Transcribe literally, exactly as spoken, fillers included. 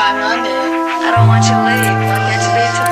I don't want you to leave. Why can't you leave tonight?